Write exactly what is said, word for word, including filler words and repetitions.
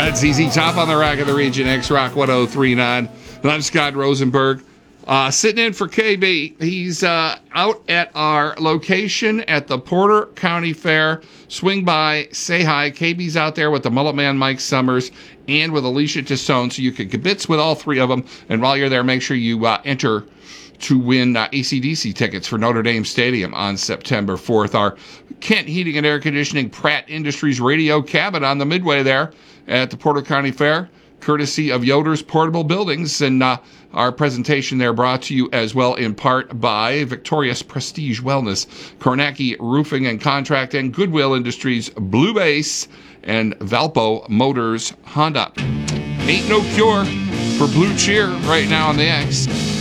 That's Z Z Top on the Rock of the Region, X-Rock one oh three point nine. And I'm Scott Rosenberg. Uh, sitting in for K B. He's uh, out at our location at the Porter County Fair. Swing by, say hi. K B's out there with the Mullet Man Mike Summers and with Alicia Tassone, so you can kibitz with all three of them. And while you're there, make sure you uh, enter to win uh, A C D C tickets for Notre Dame Stadium on September fourth. Our Kent Heating and Air Conditioning Pratt Industries radio cabin on the Midway there at the Porter County Fair, courtesy of Yoder's Portable Buildings. And uh, our presentation there brought to you as well in part by Victorious Prestige Wellness, Kornacki Roofing and Contracting, Goodwill Industries, Blue Base, and Valpo Motors Honda. Ain't no cure for blue cheer right now on the X.